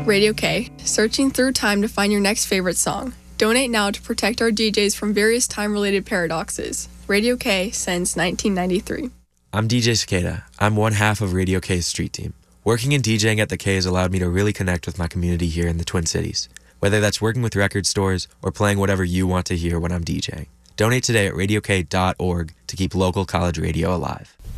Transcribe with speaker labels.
Speaker 1: Radio K, searching through time to find your next favorite song. Donate now to protect our DJs from various time-related paradoxes. Radio K since 1993.
Speaker 2: I'm DJ Cicada. I'm one half of Radio K's street team. Working and DJing at the K has allowed me to really connect with my community here in the Twin Cities, whether that's working with record stores or playing whatever you want to hear when I'm DJing. Donate today at radiok.org to keep local college radio alive.